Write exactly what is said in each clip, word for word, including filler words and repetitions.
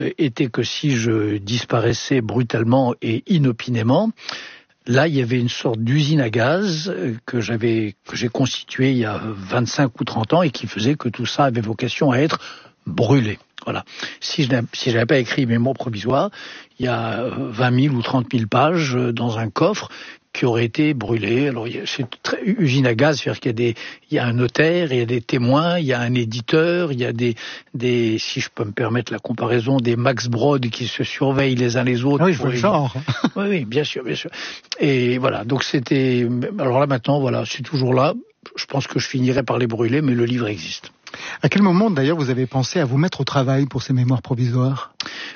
était que si je disparaissais brutalement et inopinément, là, il y avait une sorte d'usine à gaz que j'avais, que j'ai constituée il y a vingt-cinq ou trente ans et qui faisait que tout ça avait vocation à être brûlé. Voilà. Si je n'avais, si je n'avais pas écrit Mémoires provisoires, il y a vingt mille ou trente mille pages dans un coffre qui aurait été brûlé. Alors, c'est très usine à gaz, c'est-à-dire qu'il y a des, il y a un notaire, il y a des témoins, il y a un éditeur, il y a des, des, si je peux me permettre la comparaison, des Max Brod qui se surveillent les uns les autres. Oui, je vois le genre. Oui, oui, bien sûr, bien sûr. Et voilà. Donc c'était, alors là maintenant, voilà, c'est toujours là. Je pense que je finirai par les brûler, mais le livre existe. À quel moment, d'ailleurs, vous avez pensé à vous mettre au travail pour ces mémoires provisoires ?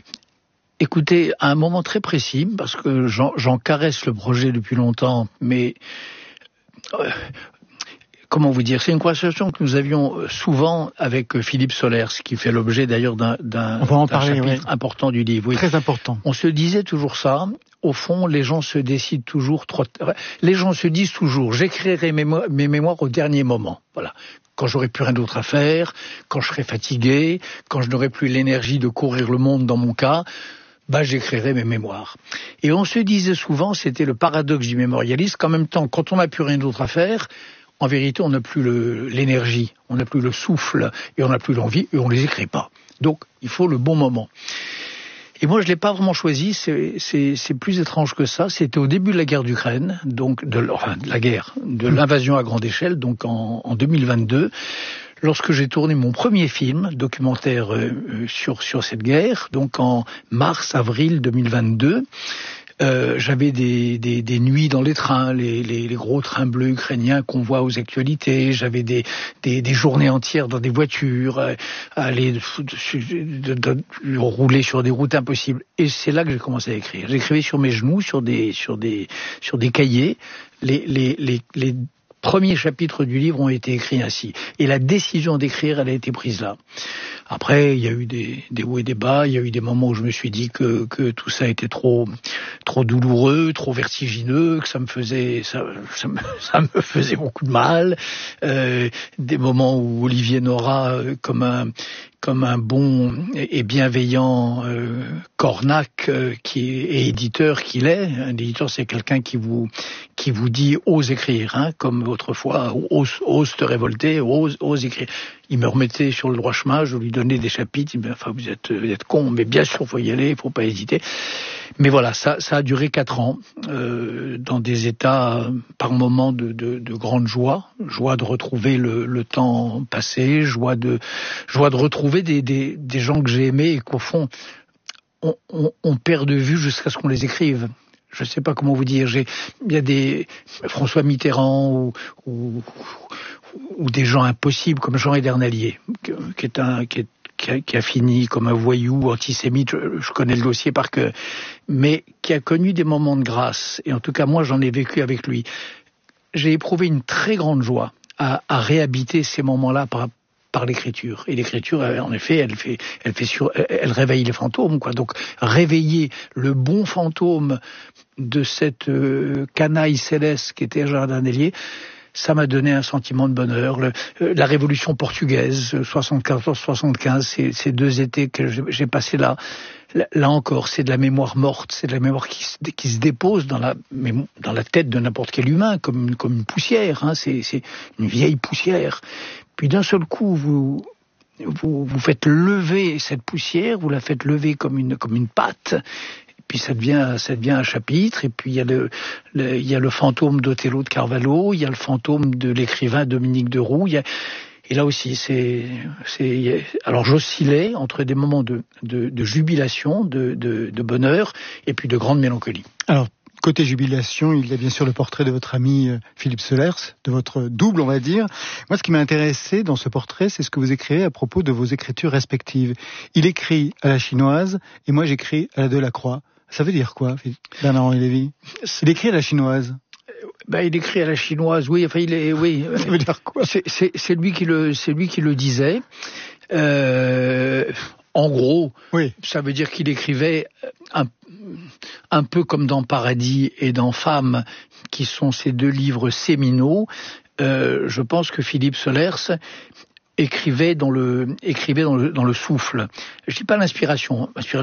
Écoutez, à un moment très précis, parce que j'en, j'en caresse le projet depuis longtemps, mais euh, comment vous dire, c'est une conversation que nous avions souvent avec Philippe Solers, qui fait l'objet d'ailleurs d'un, d'un, On va en d'un parler, chapitre oui. important du livre. Oui. Très important. On se disait toujours ça. Au fond, les gens se décident toujours trop. Les gens se disent toujours, j'écrirai mes, mo- mes mémoires au dernier moment. Voilà. Quand j'aurai plus rien d'autre à faire, quand je serai fatigué, quand je n'aurai plus l'énergie de courir le monde dans mon cas, bah j'écrirai mes mémoires. Et on se disait souvent, c'était le paradoxe du mémorialiste, qu'en même temps, quand on n'a plus rien d'autre à faire, en vérité, on n'a plus le, l'énergie, on n'a plus le souffle, et on n'a plus l'envie, et on les écrit pas. Donc, il faut le bon moment. Et moi, je l'ai pas vraiment choisi, c'est, c'est, c'est plus étrange que ça. C'était au début de la guerre d'Ukraine, donc de, enfin, de la guerre, de l'invasion à grande échelle, donc en, en deux mille vingt-deux, lorsque j'ai tourné mon premier film documentaire euh, sur sur cette guerre, donc en mars-avril deux mille vingt-deux. Euh, j'avais des, des, des nuits dans les trains, les, les, les gros trains bleus ukrainiens qu'on voit aux actualités. J'avais des, des, des journées entières dans des voitures, euh, aller de, de, de, de, rouler sur des routes impossibles. Et c'est là que j'ai commencé à écrire. J'écrivais sur mes genoux, sur des, sur des, sur des cahiers. Les, les, les, les premiers chapitres du livre ont été écrits ainsi. Et la décision d'écrire, elle a été prise là. Après, il y a eu des, des hauts et des bas. Il y a eu des moments où je me suis dit que, que tout ça était trop, trop douloureux, trop vertigineux, que ça me faisait, ça, ça, me, ça me faisait beaucoup de mal. Euh, des moments où Olivier Nora, comme un, comme un bon et bienveillant euh, Cornac euh, qui est, et éditeur qu'il est. Un éditeur, c'est quelqu'un qui vous qui vous dit ose écrire, hein, comme autrefois, ose, ose te révolter, ose, ose écrire. Il me remettait sur le droit chemin, je lui donnais des chapitres, il me disait, enfin vous êtes, vous êtes con, mais bien sûr faut y aller, il faut pas hésiter. Mais voilà, ça, ça a duré quatre ans, euh, dans des états par moments de, de, de grande joie, joie de retrouver le, le temps passé, joie de, joie de retrouver des, des, des gens que j'ai aimés et qu'au fond on, on, on perd de vue jusqu'à ce qu'on les écrive. Je ne sais pas comment vous dire. J'ai, il y a des François Mitterrand ou, ou, ou des gens impossibles comme Jean Edernalier, qui est un qui est Qui a, qui a fini comme un voyou antisémite, je, je connais le dossier par cœur, mais qui a connu des moments de grâce, et en tout cas moi j'en ai vécu avec lui. J'ai éprouvé une très grande joie à, à réhabiter ces moments-là par, par l'écriture. Et l'écriture, en effet, elle fait, elle fait sur, elle réveille les fantômes, quoi. Donc réveiller le bon fantôme de cette euh, canaille céleste qui était Jean Edernalier, ça m'a donné un sentiment de bonheur. Le, euh, la révolution portugaise, soixante-quatorze soixante-quinze, ces, ces deux étés que j'ai passés là, là, là encore, c'est de la mémoire morte, c'est de la mémoire qui se, qui se dépose dans la, dans la tête de n'importe quel humain, comme une, comme une poussière, hein, c'est, c'est une vieille poussière. Puis d'un seul coup, vous, vous, vous faites lever cette poussière, vous la faites lever comme une, comme une pâte, puis ça devient, ça devient un chapitre, et puis il y a le, le, il y a le fantôme d'Othello de Carvalho, il y a le fantôme de l'écrivain Dominique de Roux, il y a, et là aussi, c'est, c'est, alors j'oscillais entre des moments de, de, de jubilation, de, de, de bonheur, et puis de grande mélancolie. Alors, côté jubilation, il y a bien sûr le portrait de votre ami Philippe Solers, de votre double, on va dire. Moi, ce qui m'a intéressé dans ce portrait, c'est ce que vous écrivez à propos de vos écritures respectives. Il écrit à la chinoise, et moi j'écris à la Delacroix. Ça veut dire quoi, Bernard-Henri Lévy ? Il écrit à la chinoise. Ben, il écrit à la chinoise, oui, enfin, il est, oui. Ça veut dire quoi ? C'est, c'est, c'est lui qui le, c'est lui qui le disait. Euh, en gros, oui. Ça veut dire qu'il écrivait un, un peu comme dans Paradis et dans Femmes, qui sont ces deux livres séminaux. Euh, je pense que Philippe Solers écrivait dans le, écrivait dans le, dans le souffle. Je dis pas l'inspiration. L'inspiration